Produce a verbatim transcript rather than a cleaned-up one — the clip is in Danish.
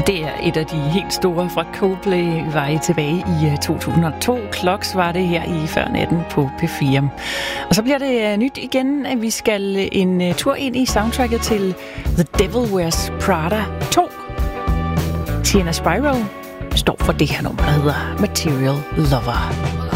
Det er et af de helt store fra Coldplay. Vi var I tilbage i to tusind og to. Clocks var det her i før natten på P fire. Og så bliver det nyt igen, at vi skal en tur ind i soundtracket til The Devil Wears Prada to. Tiana Spyro står for det her nummer, der hedder Material Lover.